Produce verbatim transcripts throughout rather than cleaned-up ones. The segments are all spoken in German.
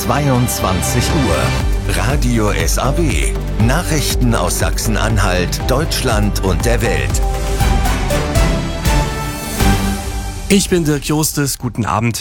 zweiundzwanzig Uhr. Radio S A W. Nachrichten aus Sachsen-Anhalt, Deutschland und der Welt. Ich bin Dirk Justus, guten Abend.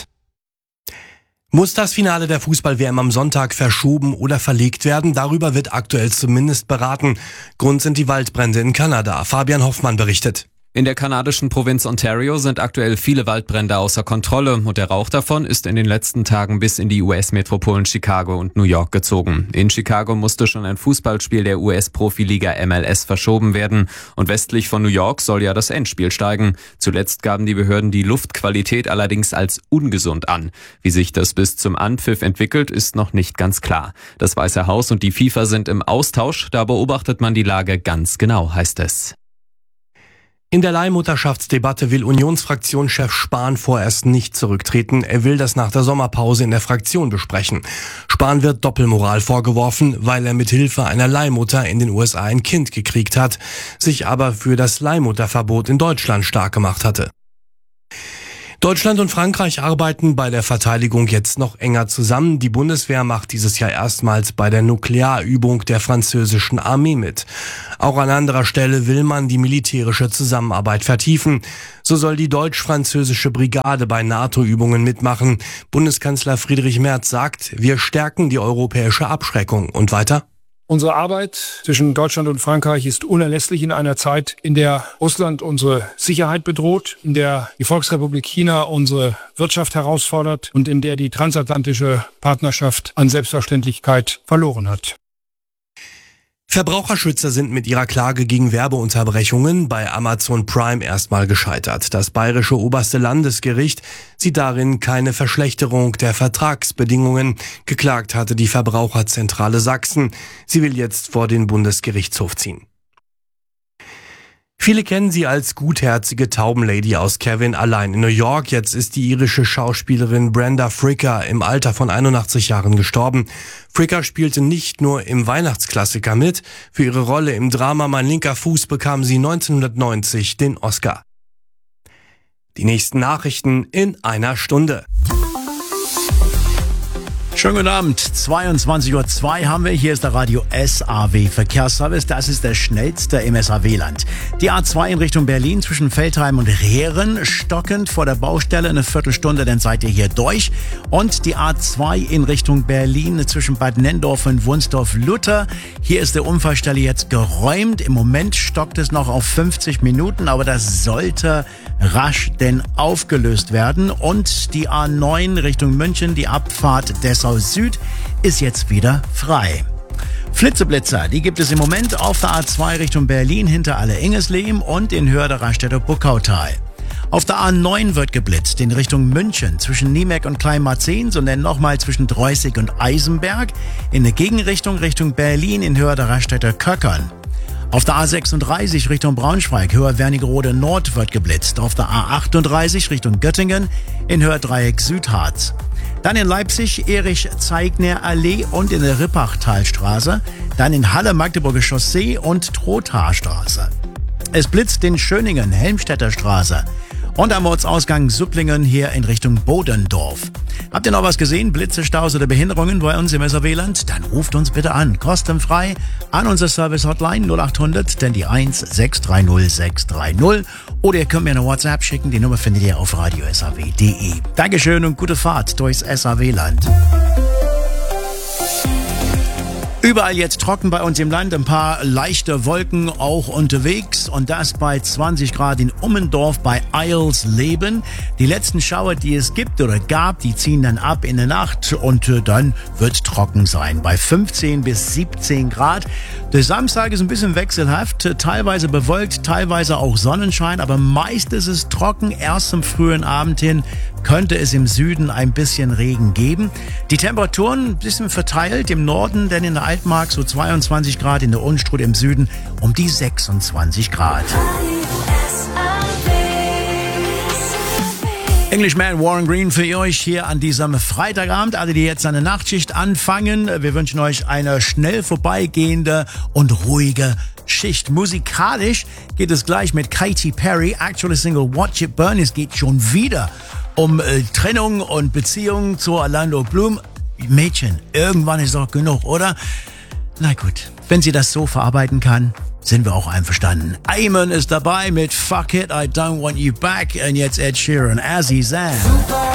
Muss das Finale der Fußball-W M am Sonntag verschoben oder verlegt werden? Darüber wird aktuell zumindest beraten. Grund sind die Waldbrände in Kanada. Fabian Hoffmann berichtet. In der kanadischen Provinz Ontario sind aktuell viele Waldbrände außer Kontrolle und der Rauch davon ist in den letzten Tagen bis in die U S-Metropolen Chicago und New York gezogen. In Chicago musste schon ein Fußballspiel der U S-Profiliga M L S verschoben werden und westlich von New York soll ja das Endspiel steigen. Zuletzt gaben die Behörden die Luftqualität allerdings als ungesund an. Wie sich das bis zum Anpfiff entwickelt, ist noch nicht ganz klar. Das Weiße Haus und die FIFA sind im Austausch, da beobachtet man die Lage ganz genau, heißt es. In der Leihmutterschaftsdebatte will Unionsfraktionschef Spahn vorerst nicht zurücktreten. Er will das nach der Sommerpause in der Fraktion besprechen. Spahn wird Doppelmoral vorgeworfen, weil er mit Hilfe einer Leihmutter in den U S A ein Kind gekriegt hat, sich aber für das Leihmutterverbot in Deutschland stark gemacht hatte. Deutschland und Frankreich arbeiten bei der Verteidigung jetzt noch enger zusammen. Die Bundeswehr macht dieses Jahr erstmals bei der Nuklearübung der französischen Armee mit. Auch an anderer Stelle will man die militärische Zusammenarbeit vertiefen. So soll die deutsch-französische Brigade bei NATO-Übungen mitmachen. Bundeskanzler Friedrich Merz sagt, wir stärken die europäische Abschreckung. Und weiter? Unsere Arbeit zwischen Deutschland und Frankreich ist unerlässlich in einer Zeit, in der Russland unsere Sicherheit bedroht, in der die Volksrepublik China unsere Wirtschaft herausfordert und in der die transatlantische Partnerschaft an Selbstverständlichkeit verloren hat. Verbraucherschützer sind mit ihrer Klage gegen Werbeunterbrechungen bei Amazon Prime erstmal gescheitert. Das bayerische oberste Landesgericht sieht darin keine Verschlechterung der Vertragsbedingungen. Geklagt hatte die Verbraucherzentrale Sachsen. Sie will jetzt vor den Bundesgerichtshof ziehen. Viele kennen sie als gutherzige Taubenlady aus Kevin allein in New York. Jetzt ist die irische Schauspielerin Brenda Fricker im Alter von einundachtzig Jahren gestorben. Fricker spielte nicht nur im Weihnachtsklassiker mit. Für ihre Rolle im Drama Mein linker Fuß bekam sie neunzehnhundertneunzig den Oscar. Die nächsten Nachrichten in einer Stunde. Schönen guten Abend, zweiundzwanzig Uhr zwei haben wir. Hier ist der Radio S A W Verkehrsservice. Das ist der schnellste im S A W-Land. Die A zwei in Richtung Berlin zwischen Veltheim und Rehren, stockend vor der Baustelle, eine Viertelstunde, dann seid ihr hier durch. Und die A zwei in Richtung Berlin zwischen Bad Nenndorf und Wunsdorf-Luther. Hier ist der Unfallstelle jetzt geräumt. Im Moment stockt es noch auf fünfzig Minuten, aber das sollte rasch denn aufgelöst werden. Und die A neun Richtung München, die Abfahrt Dessau Süd, ist jetzt wieder frei. Flitzeblitzer, die gibt es im Moment auf der A zwei Richtung Berlin hinter Alle-Ingesleben und in Höhe der Raststätte Buckautal. Auf der A neun wird geblitzt in Richtung München zwischen Niemeck und Kleinmarzens und dann nochmal zwischen Dreußig und Eisenberg. In der Gegenrichtung Richtung Berlin in Höhe der Raststätte Köckern. Auf der A sechsunddreißig Richtung Braunschweig, Höhe Wernigerode Nord wird geblitzt. Auf der A achtunddreißig Richtung Göttingen in Höhe Dreieck Südharz. Dann in Leipzig Erich-Zeigner Allee und in der Rippachtalstraße. Dann in Halle Magdeburger Chaussee und Trothaarstraße. Es blitzt in Schöningen, Helmstedter Straße. Und am Ortsausgang Supplingen hier in Richtung Bodendorf. Habt ihr noch was gesehen? Blitze, Staus oder Behinderungen bei uns im S A W-Land? Dann ruft uns bitte an, kostenfrei, an unser Service-Hotline null acht hundert, denn die eins sechs drei null sechs drei null. Oder ihr könnt mir eine WhatsApp schicken, die Nummer findet ihr auf radio s a w punkt d e. Dankeschön und gute Fahrt durchs S A W-Land. Überall jetzt trocken bei uns im Land, ein paar leichte Wolken auch unterwegs und das bei zwanzig Grad in Ummendorf bei Eilsleben. Die letzten Schauer, die es gibt oder gab, die ziehen dann ab in der Nacht und dann wird trocken sein bei fünfzehn bis siebzehn Grad. Der Samstag ist ein bisschen wechselhaft, teilweise bewölkt, teilweise auch Sonnenschein, aber meist ist es trocken. Erst zum frühen Abend hin könnte es im Süden ein bisschen Regen geben. Die Temperaturen ein bisschen verteilt im Norden, denn in der Altmark so zweiundzwanzig Grad, in der Unstrut im Süden um die sechsundzwanzig Grad. Englishman Warren Green für euch hier an diesem Freitagabend. Alle, die jetzt eine Nachtschicht anfangen, wir wünschen euch eine schnell vorbeigehende und ruhige Schicht. Musikalisch geht es gleich mit Katy Perry, aktuelle Single Watch It Burn. Es geht schon wieder um äh, Trennung und Beziehung zu Orlando Bloom. Mädchen, irgendwann ist doch genug, oder? Na gut, wenn sie das so verarbeiten kann, sind wir auch einverstanden. Eamon ist dabei mit Fuck It, I Don't Want You Back und jetzt Ed Sheeran, As He Zan.